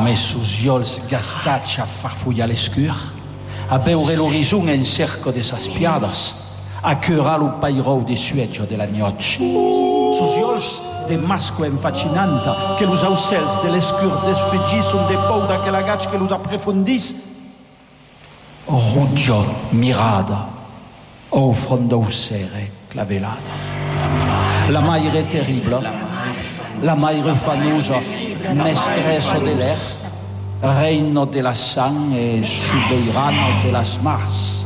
mes sus iols gastats a farfullar l'escur, a beure l'horizon en cerco de sas piadas, a curar lo pairou de sueggio de la nioche. Sus iols de masco enfacinanta, que los aucels de l'escur desfeggisson de pouda que la gaig que los aprofundis. Ruggio mirada, au fondo sere clavelada. La maire terrible, la maire fanusa, mestresso de l'air, reino de la sang et souveraino de las mars.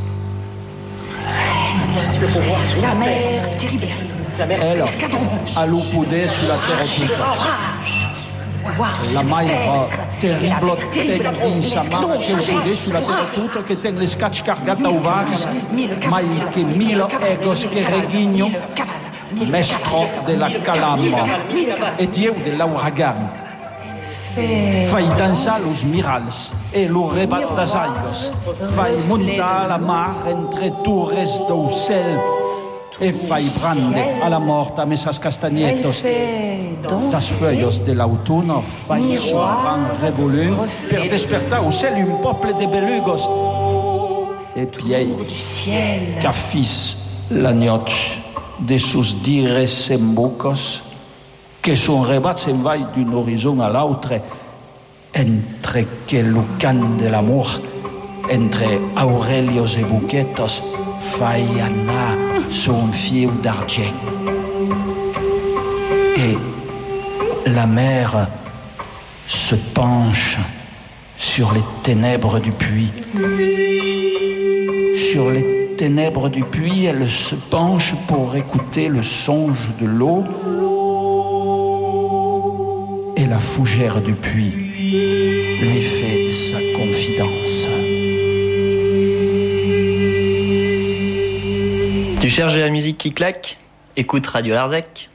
La mer terrible. Elle a l'oupudé sur la terre toute. La maire terrible ten in sa mare che l'oupudé sur la terre toute, que ten les scatch cargata uvaris, mai che mille egos che reguigno, mestro de la calama, et dieu de l'auragan. Fai dançar los mirals e lo rebat das aigos, fai montar la mar entre torres d'ocel e fai brande a la morta a mesas castagnetos das feuillos de l'autunno, fai soran revolum per despertar au cel un peuple de belugos e piei cafis la nioche de sus dires embucos que son rebats en vai d'un horizon à l'autre entre que lo can de l'amour entre aurelios e buquetos fai anar son fieu d'argent et la mer se penche sur les ténèbres du puits. Sur les ténèbres du puits, elle se penche pour écouter le songe de l'eau et la fougère du puits lui fait sa confidence. Tu cherches de la musique qui claque? Écoute Radio Larzac.